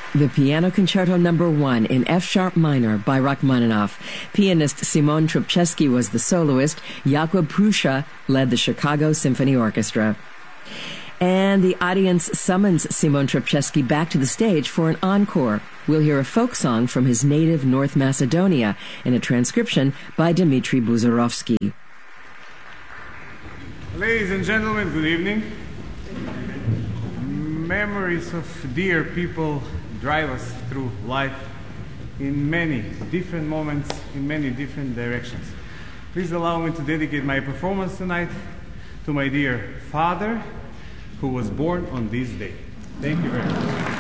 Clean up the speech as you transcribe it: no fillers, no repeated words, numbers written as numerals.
The Piano Concerto No. 1 in F-sharp minor by Rachmaninoff. Pianist Simon Trubczewski was the soloist. Jakub Prusza led the Chicago Symphony Orchestra. And the audience summons Simon Trubczewski back to the stage for an encore. We'll hear a folk song from his native North Macedonia in a transcription by Dmitry Buzarovsky. Ladies and gentlemen, good evening. Memories of dear people drive us through life in many different moments, in many different directions. Please allow me to dedicate my performance tonight to my dear father, who was born on this day. Thank you very much.